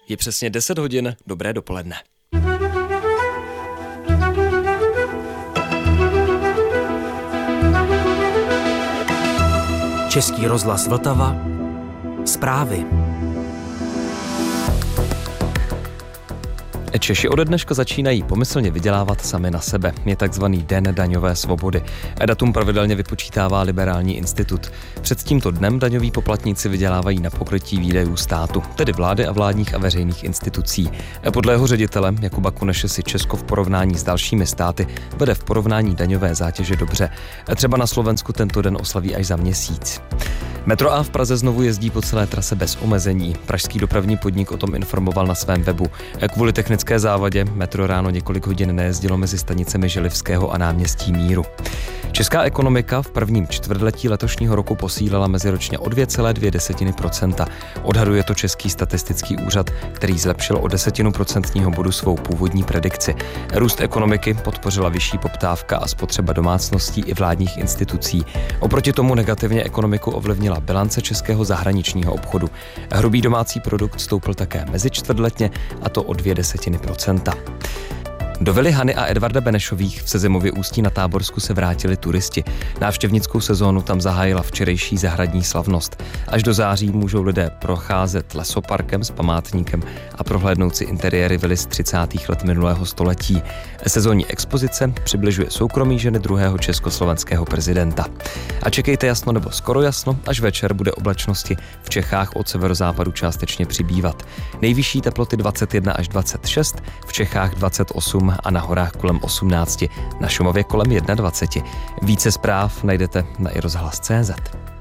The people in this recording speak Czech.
Je přesně 10 hodin, dobré dopoledne. Český rozhlas Vltava. Zprávy. Češi ode dneška začínají pomyslně vydělávat sami na sebe. Je takzvaný Den daňové svobody. Datum pravidelně vypočítává Liberální institut. Před tímto dnem daňoví poplatníci vydělávají na pokrytí výdajů státu, tedy vlády a vládních a veřejných institucí. Podle jeho ředitele Jakuba Kuneše si Česko v porovnání s dalšími státy vede v porovnání daňové zátěže dobře. Třeba na Slovensku tento den oslaví až za měsíc. Metro A v Praze znovu jezdí po celé trase bez omezení. Pražský dopravní podnik o tom informoval na svém webu. Kvůli technické závadě metro ráno několik hodin nejezdilo mezi stanicemi Želivského a náměstí Míru. Česká ekonomika v prvním čtvrtletí letošního roku posílila meziročně o 2,2%. Odhaduje to Český statistický úřad, který zlepšil o 0,1% bodu svou původní predikci. Růst ekonomiky podpořila vyšší poptávka a spotřeba domácností i vládních institucí. Oproti tomu negativně ekonomiku ovlivnila bilance českého zahraničního obchodu. Hrubý domácí produkt stoupl také mezičtvrtletně, a to o 0,2%. Do vily Hany a Edvarda Benešových v Sezemově Ústí na Táborsku se vrátili turisti. Návštěvnickou sezónu tam zahájila včerejší zahradní slavnost. Až do září můžou lidé procházet lesoparkem s památníkem a prohlédnout si interiéry vily z 30. let minulého století. Sezónní expozice přibližuje soukromí ženy druhého československého prezidenta. A čekejte jasno nebo skoro jasno, až večer bude oblačnosti v Čechách od severozápadu částečně přibývat. Nejvyšší teploty 21 až 26, v Čechách 28 a na horách kolem 18, na Šumavě kolem 21. Více zpráv najdete na iRozhlas.cz.